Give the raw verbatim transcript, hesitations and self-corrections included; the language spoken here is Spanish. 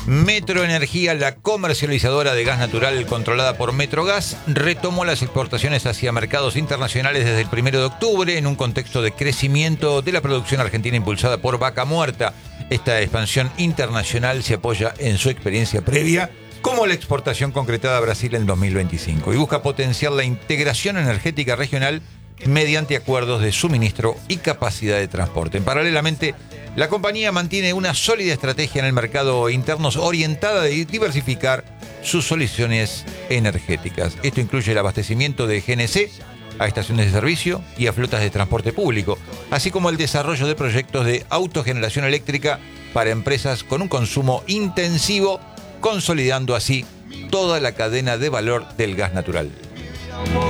Metroenergía, la comercializadora de gas natural controlada por Metrogas, retomó las exportaciones hacia mercados internacionales desde el primero de octubre en un contexto de crecimiento de la producción argentina impulsada por Vaca Muerta. Esta expansión internacional se apoya en su experiencia previa, como la exportación concretada a Brasil en dos mil veinticinco, y busca potenciar la integración energética regional mediante acuerdos de suministro y capacidad de transporte. Paralelamente, la compañía mantiene una sólida estrategia en el mercado interno orientada a diversificar sus soluciones energéticas. Esto incluye el abastecimiento de G N C a estaciones de servicio y a flotas de transporte público, así como el desarrollo de proyectos de autogeneración eléctrica para empresas con un consumo intensivo, consolidando así toda la cadena de valor del gas natural.